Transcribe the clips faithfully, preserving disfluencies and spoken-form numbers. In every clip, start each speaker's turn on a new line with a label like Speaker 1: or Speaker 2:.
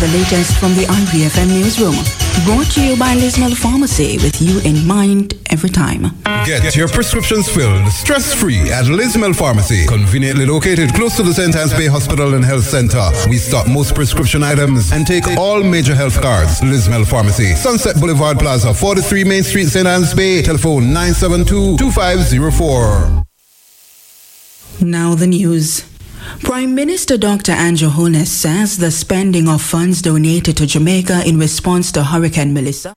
Speaker 1: the latest from the I V F M Newsroom. Brought to you by Lismel Pharmacy, with you in mind every time.
Speaker 2: Get your prescriptions filled stress-free at Lismel Pharmacy. Conveniently located close to the Saint Anne's Bay Hospital and Health Center. We stock most prescription items and take all major health cards. Lismel Pharmacy, Sunset Boulevard Plaza, forty-three Main Street, Saint Anne's Bay. Telephone nine seven two, two five zero four.
Speaker 1: Now the news. Prime Minister Doctor Andrew Holness says the spending of funds donated to Jamaica in response to Hurricane Melissa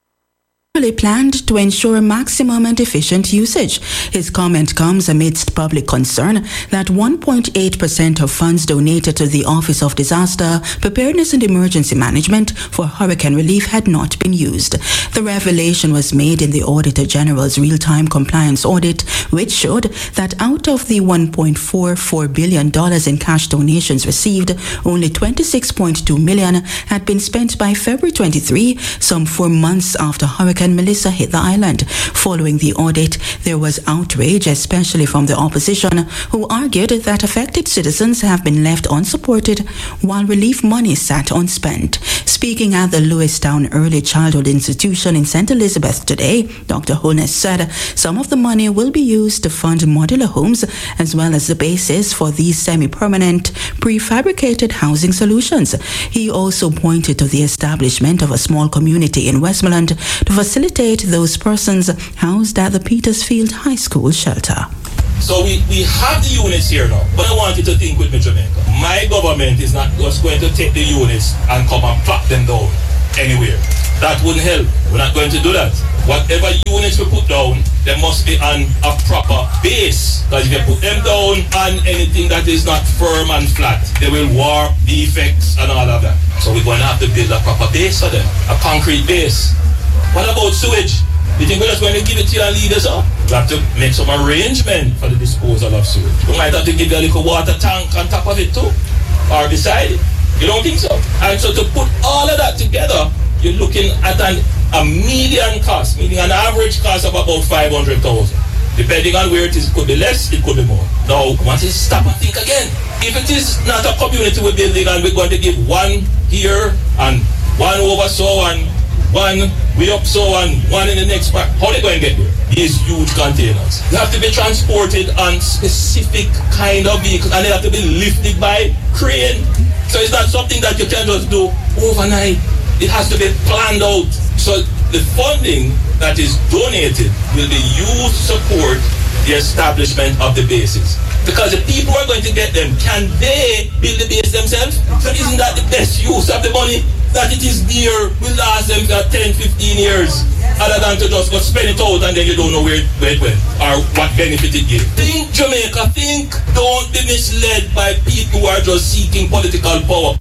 Speaker 1: planned to ensure maximum and efficient usage. His comment comes amidst public concern that one point eight percent of funds donated to the Office of Disaster Preparedness and Emergency Management for hurricane relief had not been used. The revelation was made in the Auditor General's real-time compliance audit, which showed that out of the one point four four billion dollars in cash donations received, only twenty-six point two million dollars had been spent by February twenty-third, some four months after Hurricane Melissa hit the island. Following the audit, there was outrage, especially from the opposition, who argued that affected citizens have been left unsupported while relief money sat unspent. Speaking at the Lewistown Early Childhood Institution in Saint Elizabeth today, Doctor Holness said some of the money will be used to fund modular homes as well as the basis for these semi-permanent, prefabricated housing solutions. He also pointed to the establishment of a small community in Westmoreland to facilitate those persons housed at the Petersfield High School shelter.
Speaker 3: So we, we have the units here now, but I want you to think with me, Jamaica. My government is not just going to take the units and come and plop them down anywhere. That wouldn't help. We're not going to do that. Whatever units we put down, there must be on a proper base. Because if you put them down on anything that is not firm and flat, they will warp, defects, and all of that. So we're going to have to build a proper base for them, a concrete base. What about sewage? You think we're just going to give it to you and leave us up? We have to make some arrangement for the disposal of sewage. We might have to give you a little water tank on top of it too, or beside it. You don't think so? And so to put all of that together, you're looking at an, a median cost, meaning an average cost of about five hundred thousand dollars. Depending on where it is, it could be less, it could be more. Now, once you stop and think again, if it is not a community we're building and we're going to give one here and one over so and one way up so and one in the next part, how are they going to get there? These huge containers. They have to be transported on specific kind of vehicles and they have to be lifted by crane. So it's not something that you can just do overnight. It has to be planned out. So the funding that is donated will be used to support the establishment of the bases. Because the people who are going to get them, can they build the base themselves? So isn't that the best use of the money? That it is there, will last them for ten, fifteen years, other than to just go spend it out and then you don't know where, where it went or what benefit it gave. Think, Jamaica, think. Don't be misled by people who are just seeking political power.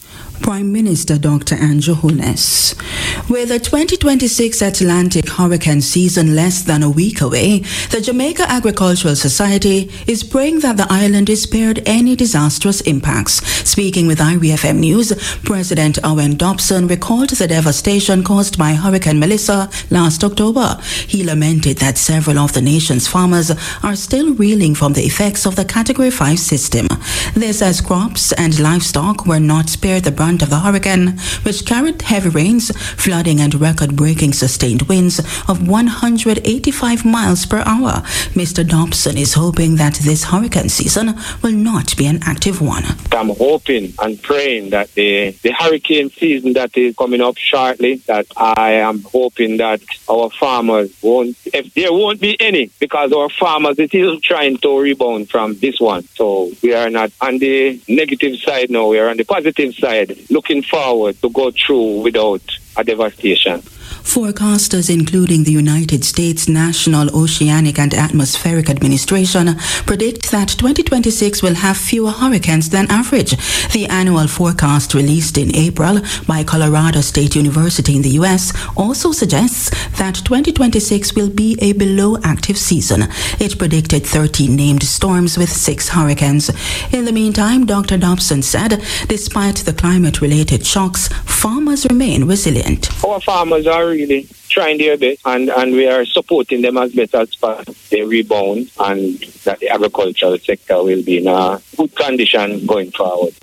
Speaker 1: Prime Minister Doctor Andrew Holness. With the twenty twenty-six Atlantic hurricane season less than a week away, the Jamaica Agricultural Society is praying that the island is spared any disastrous impacts. Speaking with I V F M News, President Owen Dobson recalled the devastation caused by Hurricane Melissa last October. He lamented that several of the nation's farmers are still reeling from the effects of the Category five system. This as crops and livestock were not spared the brunt of the hurricane, which carried heavy rains, flooding and record-breaking sustained winds of one hundred eighty-five miles per hour. Mister Dobson is hoping that this hurricane season will not be an active one.
Speaker 4: I'm hoping and praying that the, the hurricane season that is coming up shortly, that I am hoping that our farmers won't, if there won't be any, because our farmers are still trying to rebound from this one. So we are not on the negative side now, we are on the positive side, looking forward to go through without a devastation.
Speaker 1: Forecasters, including the United States National Oceanic and Atmospheric Administration, predict that twenty twenty-six will have fewer hurricanes than average. The annual forecast released in April by Colorado State University in the U S also suggests that twenty twenty-six will be a below-active season. It predicted thirteen named storms with six hurricanes. In the meantime, Doctor Dobson said, despite the climate-related shocks, farmers remain resilient.
Speaker 4: Our farmers are really trying their best, and, and we are supporting them as best as possible. They rebound, and that the agricultural sector will be in a good condition going forward.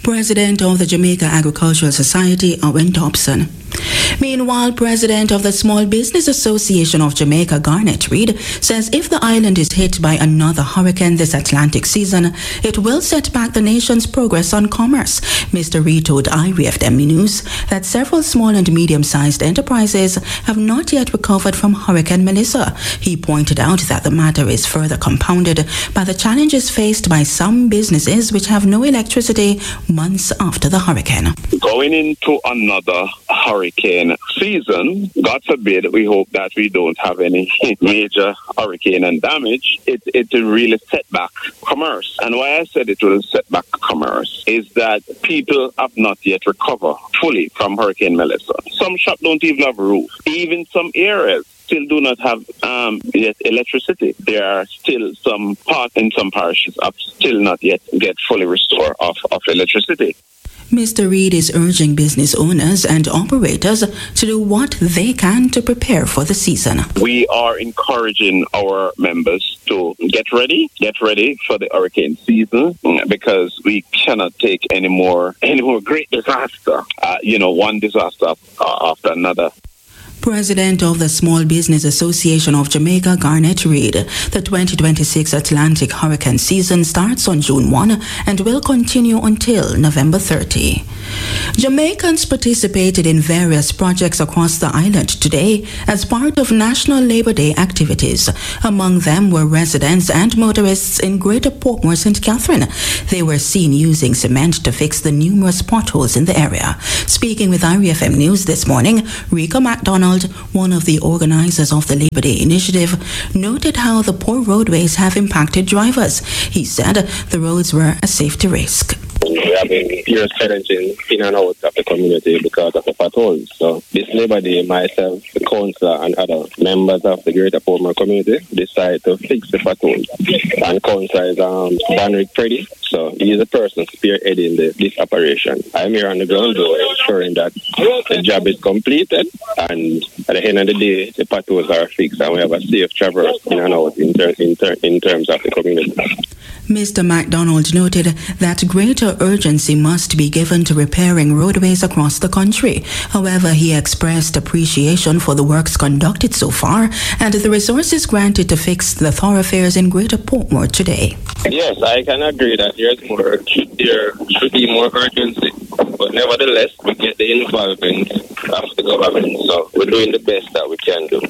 Speaker 1: President of the Jamaica Agricultural Society, Owen Dobson. Meanwhile, President of the Small Business Association of Jamaica, Garnet Reid, says if the island is hit by another hurricane this Atlantic season, it will set back the nation's progress on commerce. Mister Reid told I R I F M News that several small and medium-sized enterprises have not yet recovered from Hurricane Melissa. He pointed out that the matter is further compounded by the challenges faced by some businesses which have no electricity months after the hurricane.
Speaker 5: Going into another hurricane season, God forbid, we hope that we don't have any major hurricane and damage, it, it will really set back commerce. And why I said it will set back commerce is that people have not yet recovered fully from Hurricane Melissa. Some shops don't even have roof. Even some areas still do not have um, yet electricity. There are still some parts in some parishes have still not yet get fully restored of, of electricity.
Speaker 1: Mister Reid is urging business owners and operators to do what they can to prepare for the season.
Speaker 5: We are encouraging our members to get ready, get ready for the hurricane season because we cannot take any more, any more great disaster, uh, you know, one disaster uh, after another.
Speaker 1: President of the Small Business Association of Jamaica, Garnet Reid. The twenty twenty-six Atlantic hurricane season starts on June first and will continue until November thirtieth. Jamaicans participated in various projects across the island today as part of National Labour Day activities. Among them were residents and motorists in Greater Portmore, Saint Catherine. They were seen using cement to fix the numerous potholes in the area. Speaking with I R I F M News this morning, Rika MacDonald, one of the organizers of the Labour Day initiative, noted how the poor roadways have impacted drivers. He said the roads were a safety risk.
Speaker 6: We have been serious challenges in and out of the community because of the potholes. So this Labour Day, myself, the councillor and other members of the Greater Portmore community decided to fix the potholes. And councillor is um, Banrick Freddy. So he is the person spearheading the, this operation. I'm here on the ground though, ensuring that the job is completed and at the end of the day, the potholes are fixed and we have a safe traverse in and out in, ter- in, ter- in terms of the community.
Speaker 1: Mister MacDonald noted that greater urgency must be given to repairing roadways across the country. However, he expressed appreciation for the works conducted so far and the resources granted to fix the thoroughfares in Greater Portmore today.
Speaker 6: Yes, I can agree that there's more, there should be more urgency. But nevertheless, we get the involvement of the government, so we're doing the best that we can do.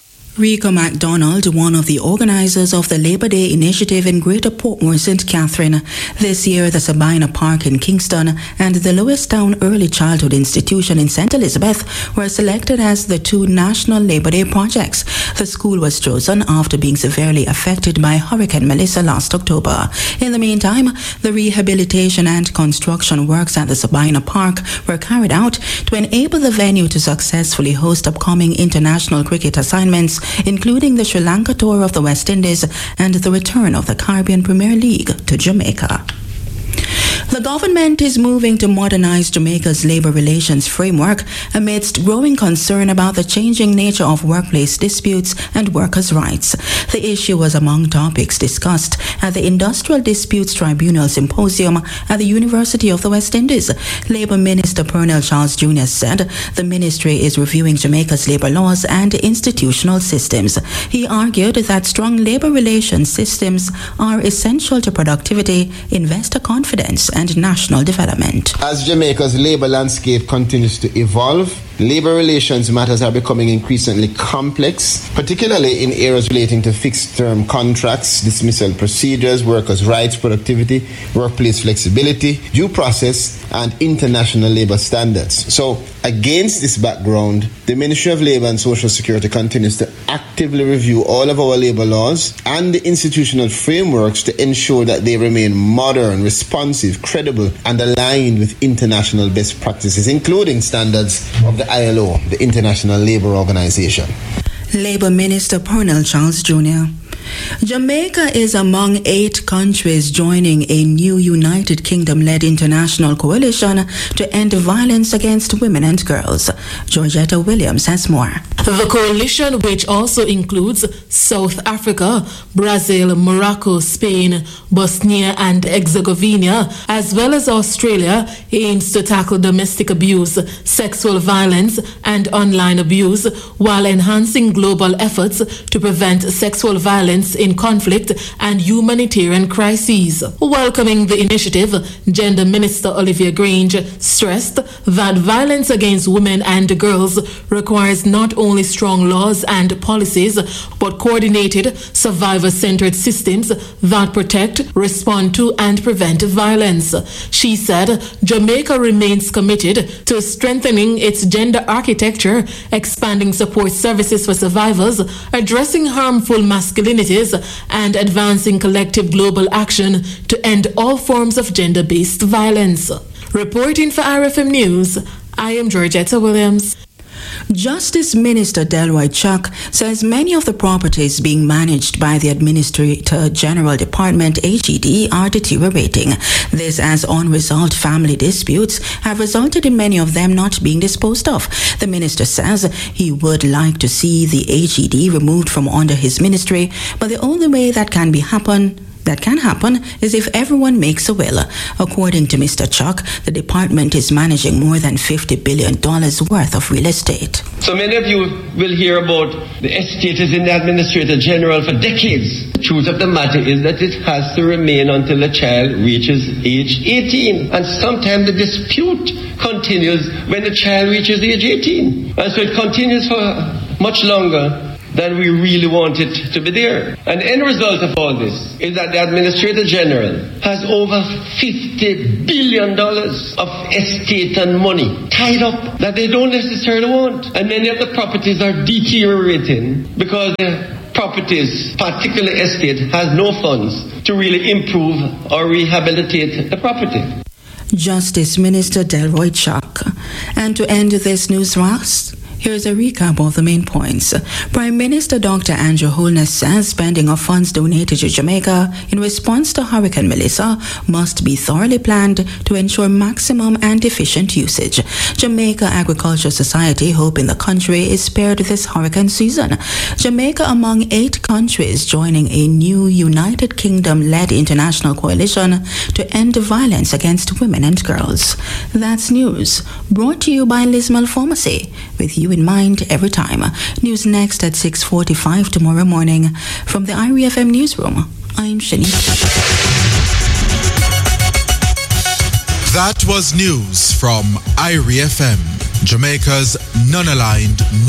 Speaker 1: Rika MacDonald, one of the organizers of the Labour Day initiative in Greater Portmore, Saint Catherine. This year, the Sabina Park in Kingston and the Lewistown Early Childhood Institution in Saint Elizabeth were selected as the two National Labour Day projects. The school was chosen after being severely affected by Hurricane Melissa last October. In the meantime, the rehabilitation and construction works at the Sabina Park were carried out to enable the venue to successfully host upcoming international cricket assignments, including the Sri Lanka tour of the West Indies and the return of the Caribbean Premier League to Jamaica. The government is moving to modernize Jamaica's labor relations framework amidst growing concern about the changing nature of workplace disputes and workers' rights. The issue was among topics discussed at the Industrial Disputes Tribunal Symposium at the University of the West Indies. Labour Minister Pernell Charles Junior said the ministry is reviewing Jamaica's labor laws and institutional systems. He argued that strong labor relations systems are essential to productivity, investor confidence, and national development.
Speaker 7: As Jamaica's labor landscape continues to evolve, labor relations matters are becoming increasingly complex, particularly in areas relating to fixed-term contracts, dismissal procedures, workers' rights, productivity, workplace flexibility, due process, and international labor standards. So, against this background, the Ministry of Labour and Social Security continues to actively review all of our labor laws and the institutional frameworks to ensure that they remain modern, responsive, credible, and aligned with international best practices, including standards of the I L O, the International Labour Organization.
Speaker 1: Labour Minister Pernell Charles Junior Jamaica is among eight countries joining a new United Kingdom-led international coalition to end violence against women and girls. Georgetta Williams has more.
Speaker 8: The coalition, which also includes South Africa, Brazil, Morocco, Spain, Bosnia and Herzegovina, as well as Australia, aims to tackle domestic abuse, sexual violence and online abuse while enhancing global efforts to prevent sexual violence in conflict and humanitarian crises. Welcoming the initiative, Gender Minister Olivia Grange stressed that violence against women and girls requires not only only strong laws and policies, but coordinated, survivor-centered systems that protect, respond to, and prevent violence. She said Jamaica remains committed to strengthening its gender architecture, expanding support services for survivors, addressing harmful masculinities, and advancing collective global action to end all forms of gender-based violence. Reporting for R F M News, I am Georgetta Williams.
Speaker 1: Justice Minister Delroy Chuck says many of the properties being managed by the Administrator General Department, A G D, are deteriorating. This as unresolved family disputes have resulted in many of them not being disposed of. The minister says he would like to see the A G D removed from under his ministry, but the only way that can be happen That can happen is if everyone makes a will. According to Mister Chuck, the department is managing more than fifty billion dollars worth of real estate.
Speaker 9: So many of you will hear about the estate is in the Administrator General for decades. The truth of the matter is that it has to remain until the child reaches age eighteen. And sometimes the dispute continues when the child reaches age eighteen. And so it continues for much longer than we really want it to be there. And the end result of all this is that the Administrator General has over fifty billion dollars of estate and money tied up that they don't necessarily want. And many of the properties are deteriorating because the properties, particularly estate, has no funds to really improve or rehabilitate the property.
Speaker 1: Justice Minister Delroy Chuck. And to end this news round, here's a recap of the main points. Prime Minister Doctor Andrew Holness says spending of funds donated to Jamaica in response to Hurricane Melissa must be thoroughly planned to ensure maximum and efficient usage. Jamaica Agricultural Society hoping the country is spared this hurricane season. Jamaica among eight countries joining a new United Kingdom-led international coalition to end violence against women and girls. That's news brought to you by Lismel Pharmacy, with you in mind every time. News next at six forty-five tomorrow morning. From the I R E F M newsroom, I'm Shanice.
Speaker 10: That was news from I R E F M, Jamaica's non-aligned